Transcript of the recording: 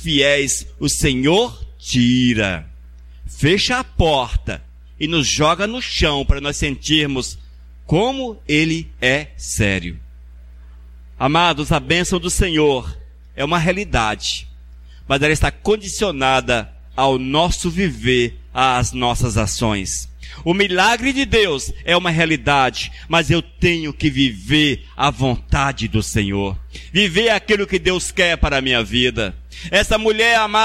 fiéis, o Senhor tira, fecha a porta e nos joga no chão para nós sentirmos como Ele é sério. Amados, a bênção do Senhor é uma realidade, mas ela está condicionada ao nosso viver, às nossas ações. O milagre de Deus é uma realidade, mas eu tenho que viver a vontade do Senhor, viver aquilo que Deus quer para a minha vida. Essa mulher amada,